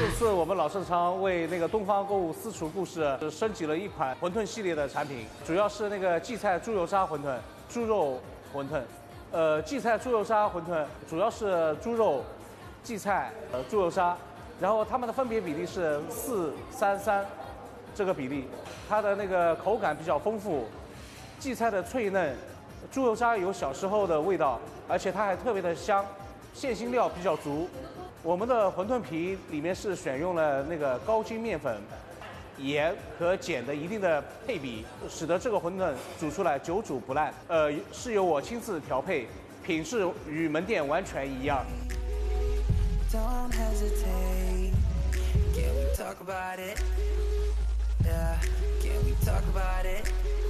这次我们老盛昌为那个东方购物私厨故事升级了一款馄饨系列的产品，主要是那个荠菜猪油渣馄饨、猪肉馄饨。荠菜猪油渣馄饨主要是猪肉、荠菜、猪油渣，然后它们的分别比例是4:3:3这个比例，它的那个口感比较丰富，荠菜的脆嫩，猪油渣有小时候的味道，而且它还特别的香，馅心料比较足。我们的馄饨皮里面是选用了那个高筋面粉、盐和碱的一定的配比，使得这个馄饨煮出来久煮不烂。是由我亲自调配，品质与门店完全一样。 Don't hesitate. Can we talk about it? Yeah. Can we talk about it?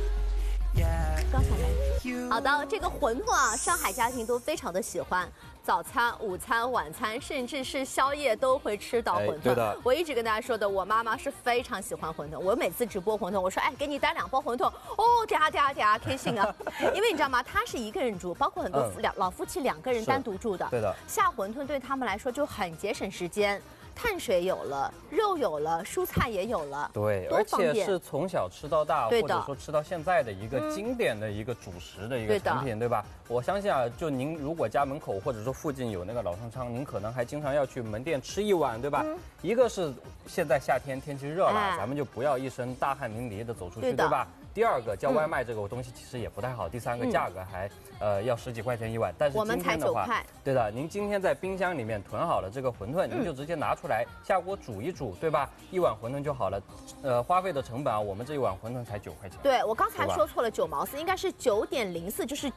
Yeah. 刚才来。好的，这个馄饨啊，上海家庭都非常的喜欢。早餐、午餐、晚餐，甚至是宵夜都会吃到馄饨。 对的， 我一直跟大家说的，我妈妈是非常喜欢馄饨。我每次直播馄饨，我说，哎，给你带2包馄饨，哦，嗲开心啊！因为你知道吗？她是一个人住，包括很多老夫妻2个人单独住的。 对的， 下馄饨对他们来说就很节省时间。碳水有了，肉有了，蔬菜也有了， 对，而且是从小吃到大，或者说吃到现在的一个经典的一个主食的一个产品，对吧？我相信啊，就您如果家门口或者说附近有那个老盛昌，您可能还经常要去门店吃一碗，对吧？一个是现在夏天天气热了，咱们就不要一身大汗淋漓的走出去，对吧？第2个叫外卖这个东西其实也不太好，第3个价格还要10几块钱一碗，但是今天的话，对的，您今天在冰箱里面囤好了这个馄饨，您就直接拿出来下锅煮一煮，对吧？一碗馄饨就好了，花费的成本啊，我们这一碗馄饨才9块钱。 对，我刚才说错了，9毛4，应该是9.04，就是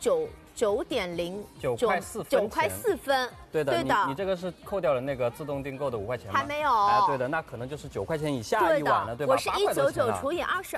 9块4分。 对的，你这个是扣掉了那个自动订购的5块钱吗？ 还没有。 哎，对的，那可能就是9块钱以下一碗了，对吧？ 我是199除以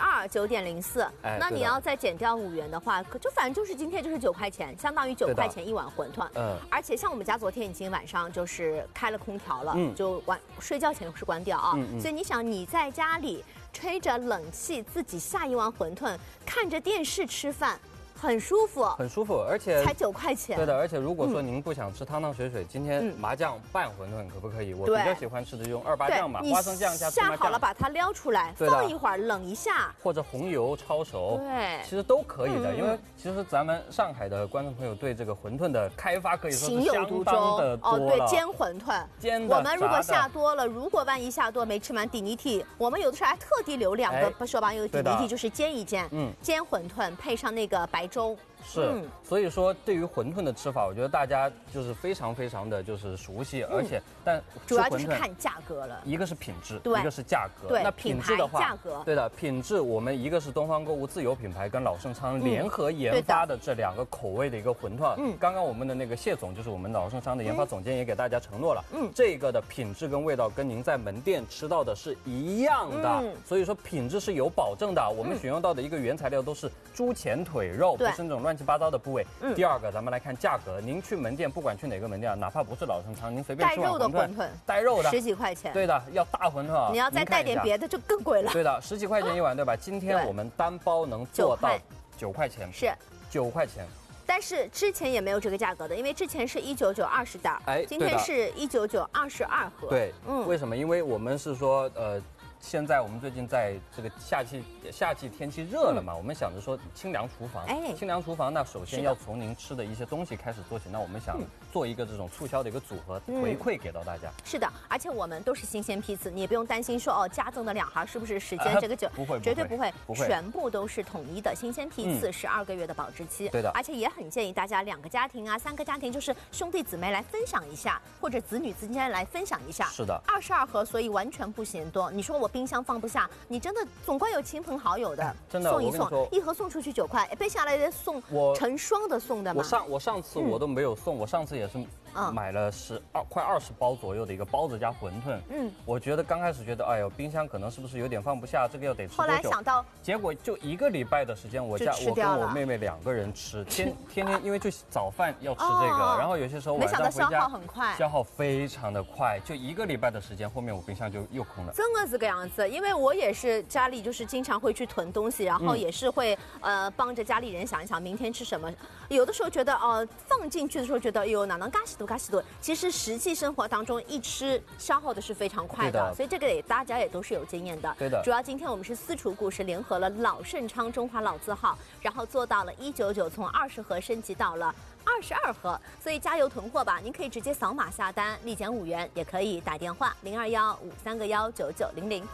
22，9.04。那你要再减掉5元的话，可就反正就是今天就是9块钱，相当于9块钱一碗馄饨。而且像我们家昨天已经晚上就是开了空调了，就睡觉前是关掉啊。所以你想你在家里吹着冷气，自己下一碗馄饨，看着电视吃饭。很舒服， 很舒服，而且才9块钱。 对的，而且如果说您不想吃汤汤水水，今天麻酱拌馄饨可不可以？我比较喜欢吃的用2八酱嘛，花生酱加芝麻酱。 下好了，把它撩出来，放一会儿，冷一下， 或者红油焯熟， 对， 其实都可以的。因为其实咱们上海的观众朋友对这个馄饨的开发可以说是相当的多了。 对，煎馄饨， 煎的。 我们如果下多了，如果万一下多没吃完底泥屉，我们有的时候还特地留2个手把有底泥屉，就是煎一煎，煎馄饨配上那个白粥。 是，所以说对于馄饨的吃法，我觉得大家就是非常的就是熟悉，而且但主要就是看价格了， 一个是品质， 对， 一个是价格。 对， 那品质的话， 价格， 对的，品质我们一个是东方购物自有品牌跟老盛昌联合研发的这2个口味的一个馄饨。刚刚我们的那个谢总就是我们老盛昌的研发总监也给大家承诺了，这个的品质跟味道跟您在门店吃到的是一样的，所以说品质是有保证的。我们选用到的一个原材料都是猪前腿肉，不是那种乱七八糟的部位。第2个，咱们来看价格。您去门店，不管去哪个门店，哪怕不是老盛昌，您随便吃碗馄饨，带肉的 10几块钱。 对的，要大馄饨啊。 你要再带点别的就更贵了。 对的，10几块钱一碗，对吧？今天我们单包能做到9块钱， 是 9块钱。 但是之前也没有这个价格的，因为之前是199 20袋，今天是199 22盒。 对，为什么？因为我们是说现在我们最近在这个夏季天气热了嘛，我们想着说清凉厨房，清凉厨房那首先要从您吃的一些东西开始做起，那我们想做一个这种促销的一个组合回馈给到大家。 是的，而且我们都是新鲜批次，你也不用担心说加赠的2盒是不是时间这个不会， 绝对不会，全部都是统一的新鲜批次，12个月的保质期。 对的， 而且也很建议大家2个家庭啊、3个家庭，就是兄弟姊妹来分享一下，或者子女之间来分享一下。 是的 ，22盒，所以完全不嫌多。你说我冰箱放不下，你真的总归有亲朋好友的， 真的送一送，1盒送出去9块，背下来的送成双的送的嘛。 我上次我都没有送，我上次也是买了快20包左右的一个包子加馄饨。我觉得刚开始觉得，哎呦，冰箱可能是不是有点放不下，这个要得吃多久？ 后来想到， 结果就1个礼拜的时间，我跟我妹妹2个人吃，天天因为就早饭要吃这个，然后有些时候晚上回家， 消耗很快， 消耗非常的快，就1个礼拜的时间，后面我冰箱就又空了。 真的是这个样子，因为我也是家里就是经常会去囤东西，然后也是会帮着家里人想一想明天吃什么。有的时候觉得放进去的时候觉得，哎呦哪能干洗多多加许多，其实实际生活当中一吃消耗的是非常快的，所以这个大家也都是有经验的。 对的。 主要今天我们是私厨故事联合了老盛昌中华老字号，然后做到了199从20盒升级到了22盒，所以加油囤货吧！您可以直接扫码下单，立减5元，也可以打电话02153919900。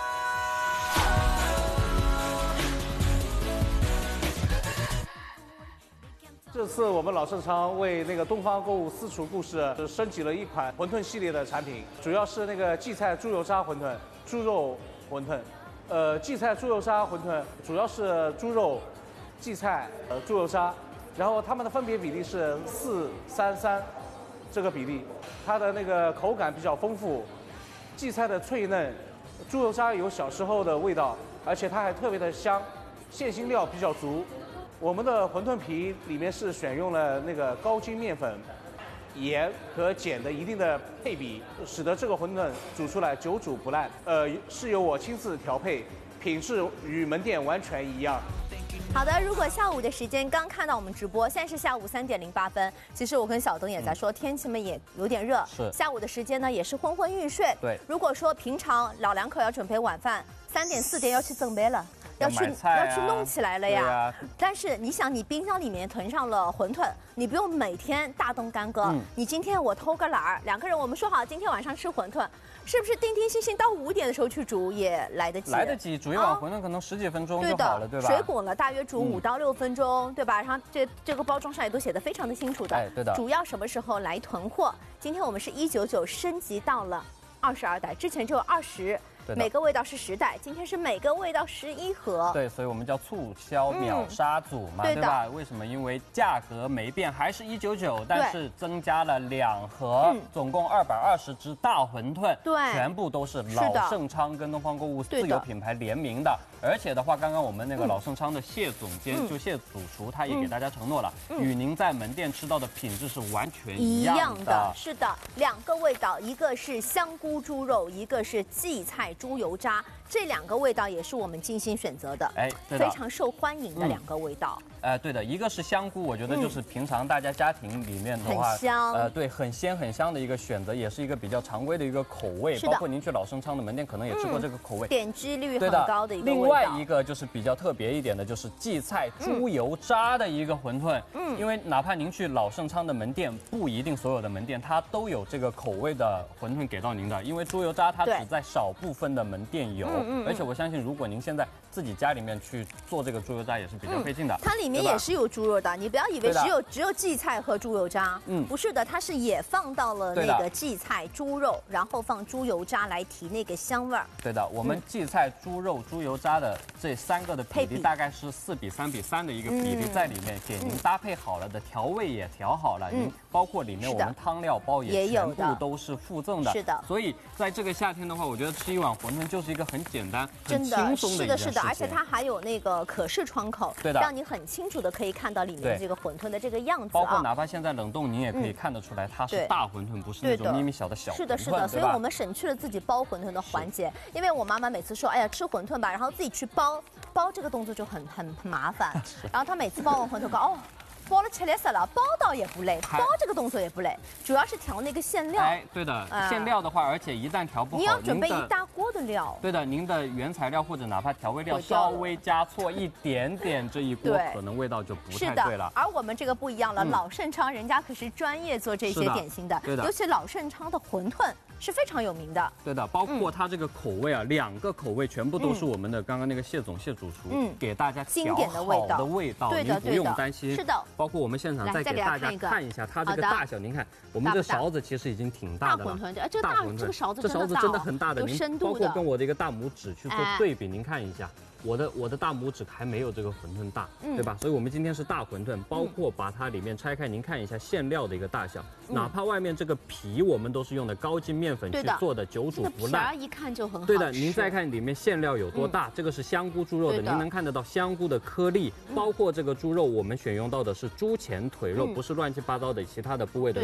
这次我们老盛昌为那个东方购物私厨故事升级了一款馄饨系列的产品，主要是那个荠菜猪油渣馄饨、猪肉馄饨。荠菜猪油渣馄饨主要是猪肉、荠菜、猪油渣，然后它们的分别比例是4:3:3这个比例，它的那个口感比较丰富，荠菜的脆嫩，猪油渣有小时候的味道，而且它还特别的香，馅心料比较足。我们的馄饨皮里面是选用了那个高筋面粉、盐和碱的一定的配比，使得这个馄饨煮出来久煮不烂。是由我亲自调配，品质与门店完全一样。 好的，如果下午的时间刚看到我们直播，现在是下午3点08分。其实我跟小东也在说，天气嘛也有点热， 是下午的时间呢也是昏昏欲睡。 对， 如果说平常老两口要准备晚饭，3点4点要去准备了。要去弄起来了呀，但是你想，你冰箱里面囤上了馄饨，你不用每天大动干戈。你今天我偷个懒儿，2个人我们说好今天晚上吃馄饨，是不是定定心心到5点的时候去煮也来得及？ 来得及，煮一碗馄饨可能10几分钟就好了，对吧？ 水滚了大约煮5到6分钟，对吧？然后这个包装上也都写得非常的清楚的。 哎，对的。 主要什么时候来囤货？今天我们是199升级到了22袋，之前只有20。每个味道是10袋，今天是每个味道11盒。 对，所以我们叫促销秒杀组嘛，对吧？为什么？因为价格没变，还是199，但是增加了2盒，总共220只大馄饨， 对， 全部都是老盛昌跟东方购物自有品牌联名的。而且的话，刚刚我们那个老盛昌的谢总监，就谢主厨，他也给大家承诺了，与您在门店吃到的品质是完全一样的。 是的，2个味道，一个是香菇猪肉，一个是荠菜猪油渣，这2个味道也是我们精心选择的，对的，非常受欢迎的2个味道。 对的，一个是香菇，我觉得就是平常大家家庭里面的话， 很香， 对，很鲜很香的一个选择，也是一个比较常规的一个口味。包括您去老盛昌的门店，可能也吃过这个口味， 点击率很高的一个味道。 另外一个就是比较特别一点的，就是荠菜猪油渣的一个馄饨。因为哪怕您去老盛昌的门店，不一定所有的门店它都有这个口味的馄饨给到您的，因为猪油渣它只在少部分的门店有。而且我相信，如果您现在自己家里面去做这个猪油渣，也是比较费劲的。 它里面也是有猪肉的，你不要以为只有荠菜和猪油渣，不是的，它是也放到了那个荠菜、猪肉，然后放猪油渣来提那个香味儿。 对的，我们荠菜、猪肉、猪油渣的这3个的比例大概是4:3:3的一个比例在里面，给您搭配好了的，调味也调好了，您包括里面我们汤料包也全部都是附赠的。 是的， 所以在这个夏天的话，我觉得吃一碗馄饨就是一个很简单、很轻松的一件事情。 是的，而且它还有那个可视窗口， 对的， 让你很清楚的可以看到里面这个馄饨的这个样子。 包括哪怕现在冷冻，您也可以看得出来，它是大馄饨，不是那种咪咪小的小馄饨。 是的，是的，所以我们省去了自己包馄饨的环节，因为我妈妈每次说，哎呀，吃馄饨吧，然后自己去包这个动作就很麻烦。然后她每次包完馄饨说，哦。包了吃来了，包倒也不累，包这个动作也不累，主要是调那个馅料。 哎，对的，馅料的话，而且一旦调不好， 你要准备一大锅的料。 对的，您的原材料或者哪怕调味料稍微加错一点点，这一锅可能味道就不太对了。 而我们这个不一样了，老盛昌人家可是专业做这些点心的， 对的， 尤其老盛昌的馄饨。是非常有名的， 对的，包括它这个口味啊，2个口味全部都是我们的刚刚那个谢主厨给大家经典的味道， 您不用担心。 是的， 包括我们现场再给大家看一下它这个大小，您看我们这勺子其实已经挺大的了， 大馄饨，这个勺子真的很大的， 您包括跟我的一个大拇指去做对比，您看一下。我的大拇指还没有这个馄饨大，对吧？所以我们今天是大馄饨，包括把它里面拆开，您看一下馅料的一个大小，哪怕外面这个皮我们都是用的高筋面粉去做的，久煮不烂， 一看就很好吃。 对的，您再看里面馅料有多大，这个是香菇猪肉的，您能看得到香菇的颗粒，包括这个猪肉我们选用到的是猪前腿肉，不是乱七八糟的其他的部位的肉，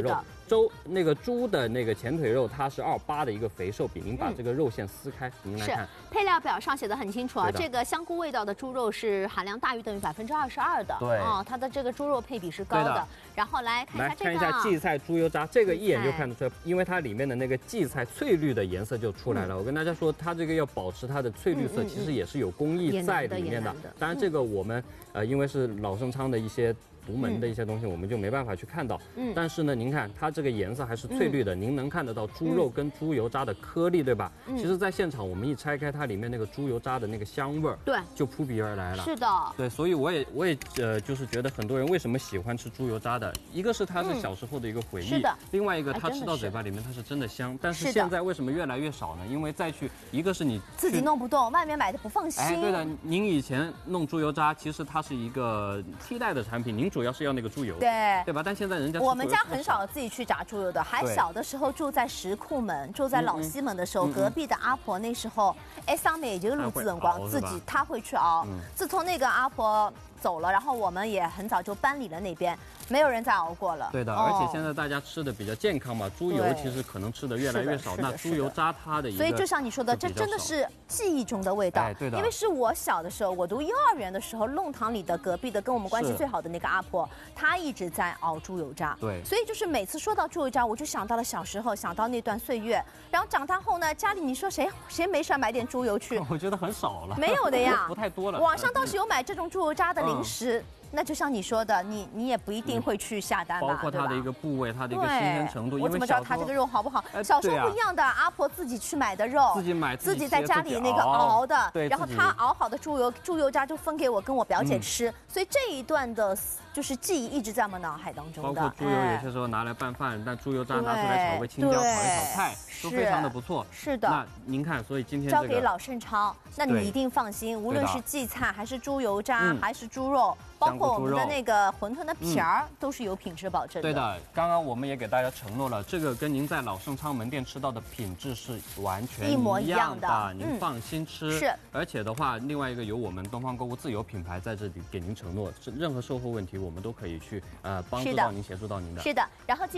那个猪的那个前腿肉，它是28的一个肥瘦比，您把这个肉馅撕开，您来看。 配料表上写的很清楚啊，这个香菇味道的猪肉是含量大于等于22%的。 对。 它的这个猪肉配比是高的。然后来看一下这个。 来看一下荠菜猪油渣，这个一眼就看得出来，因为它里面的那个荠菜翠绿的颜色就出来了。我跟大家说，它这个要保持它的翠绿色，其实也是有工艺在里面的。当然，这个我们因为是老盛昌的一些独门的一些东西，我们就没办法去看到。但是呢，您看它这个颜色还是翠绿的，您能看得到猪肉跟猪油渣的颗粒，对吧？其实，在现场我们一拆开它里面那个猪油渣的那个香味儿， 对， 就扑鼻而来了。 是的， 对，所以我也就是觉得很多人为什么喜欢吃猪油渣的，一个是它是小时候的一个回忆，另外一个它吃到嘴巴里面它是真的香。但是现在为什么越来越少呢？因为再去一个是你自己弄不动，外面买的不放心。 哎，对的，您以前弄猪油渣，其实它是一个替代的产品，您主要是要那个猪油，对吧？但现在人家我们家很少自己去炸猪油的，还小的时候住在石库门，住在老西门的时候，隔壁的阿婆那时候，上面也就路子很光，自己她会去熬。自从那个阿婆走了，然后我们也很早就搬离了那边，没有人再熬过了。 对的，而且现在大家吃的比较健康嘛，猪油其实可能吃的越来越少，那猪油渣它的一个， 所以就像你说的，这真的是记忆中的味道。 哎，对的， 因为是我小的时候，我读幼儿园的时候，弄堂里的隔壁的跟我们关系最好的那个阿婆，她一直在熬猪油渣。 对， 所以就是每次说到猪油渣，我就想到了小时候，想到那段岁月。然后长大后呢，家里你说谁没事买点猪油去？ 我觉得很少了， 没有的呀， 不太多了。 网上倒是有买这种猪油渣的零食。那就像你说的，你也不一定会去下单吧， 包括它的一个部位，它的一个新鲜程度。 我怎么知道它这个肉好不好？小时候不一样的，阿婆自己去买的肉， 自己买， 自己在家里那个熬的，然后她熬好的猪油渣就分给我跟我表姐吃，所以这一段的就是记忆一直在我们脑海当中的。 包括猪油有些时候拿来拌饭，但猪油渣拿出来炒个青椒，炒一炒菜，都非常的不错。 是的。 那您看，所以今天交给老盛昌，那你一定放心，无论是荠菜还是猪油渣还是猪肉。包括我们的那个馄饨的皮儿都是有品质保证的。 对的，刚刚我们也给大家承诺了，这个跟您在老盛昌门店吃到的品质是完全一模一样的， 您放心吃。 是， 而且的话，另外一个有我们东方购物自有品牌在这里给您承诺，任何售后问题我们都可以去帮助到您，协助到您的。 是的，然后